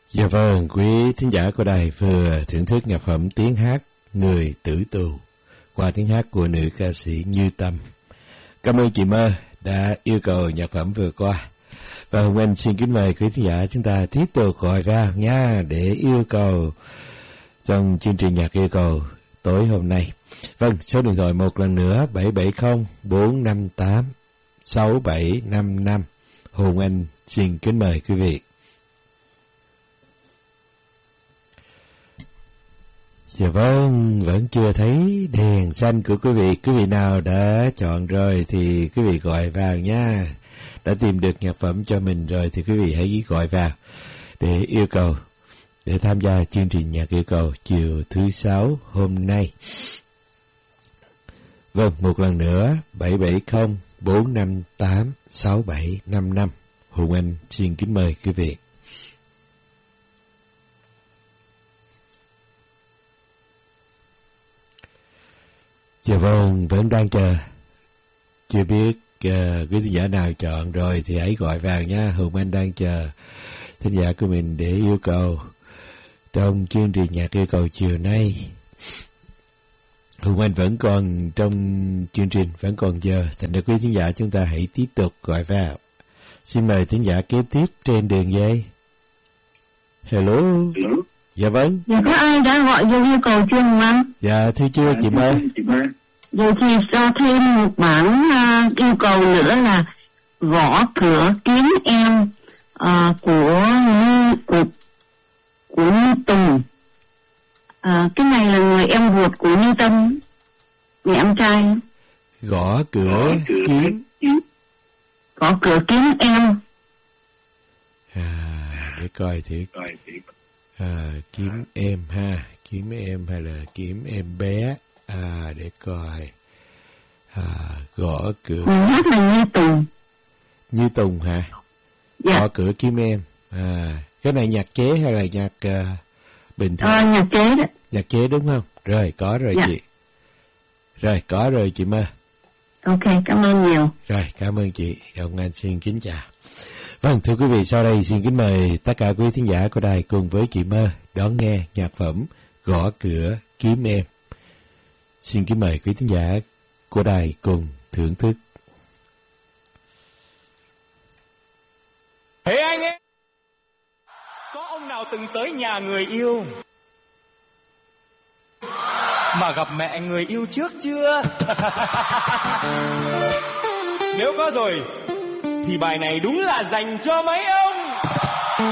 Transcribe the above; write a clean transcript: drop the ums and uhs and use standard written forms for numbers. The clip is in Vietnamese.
Dạ vâng, quý thính giả của đài vừa thưởng thức nhạc phẩm tiếng hát Người Tử Tù qua tiếng hát của nữ ca sĩ Như Tâm. Cảm ơn chị Mơ đã yêu cầu nhạc phẩm vừa qua. Và Hồng Anh xin kính mời quý thính giả chúng ta tiếp tục gọi vào nha để yêu cầu trong chương trình nhạc yêu cầu tối hôm nay. Vâng, số điện thoại một lần nữa 770-458-6755. Hồng Anh xin kính mời quý vị. Dạ vâng, vẫn chưa thấy đèn xanh của quý vị. Quý vị nào đã chọn rồi thì quý vị gọi vào nha. Đã tìm được nhạc phẩm cho mình rồi thì quý vị hãy gọi vào để yêu cầu, để tham gia chương trình nhạc yêu cầu chiều thứ Sáu hôm nay. Vâng, một lần nữa 770-458-6755. Hùng Anh xin kính mời quý vị. Dạ vâng, vẫn đang chờ. Chưa biết quý thính giả nào chọn rồi thì hãy gọi vào nha. Hùng Anh đang chờ thính giả của mình để yêu cầu trong chương trình nhạc yêu cầu chiều nay. Hùng Anh vẫn còn trong chương trình, vẫn còn giờ. Thành ra quý thính giả chúng ta hãy tiếp tục gọi vào. Xin mời thính giả kế tiếp trên đường dây. Hello. Dạ vâng. Dạ có ai đã gọi vô yêu cầu chưa Hùng Anh? Dạ thưa chưa chị Mơ. Vậy thì cho thêm một bản yêu cầu nữa là Gõ Cửa Kiếm Em của Như Tùng. Cái này là người em ruột của Như Tâm, người em trai. Gõ cửa kiếm. Gõ cửa kiếm em. Để coi thử. Kiếm em ha, kiếm em hay là kiếm em bé. Để coi. Gõ cửa. Hát là Như Tùng. Như Tùng hả? Dạ. Gõ cửa kiếm em. Cái này nhạc chế hay là nhạc bình thường? Nhạc chế đó. Nhạc chế đúng không? Rồi, có rồi dạ. Chị. Rồi, có rồi chị Mơ. Ok, cảm ơn nhiều. Rồi, cảm ơn chị. Ông Anh xin kính chào. Vâng, thưa quý vị, sau đây xin kính mời tất cả quý thính giả của đài cùng với chị Mơ đón nghe nhạc phẩm Gõ Cửa Kiếm Em. Xin kính mời quý thính giả của đài cùng thưởng thức. Thế anh ấy, có ông nào từng tới nhà người yêu mà gặp mẹ người yêu trước chưa? Nếu có rồi thì bài này đúng là dành cho mấy ông.